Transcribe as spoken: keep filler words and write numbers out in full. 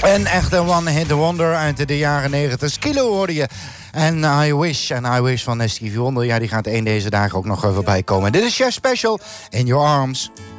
Een echte one-hit wonder uit de jaren negentig. Skilo hoorde je. En I Wish, en I Wish van Stevie Wonder. Ja, die gaat één deze dagen ook nog voorbij komen. Dit is Chef Special, In Your Arms.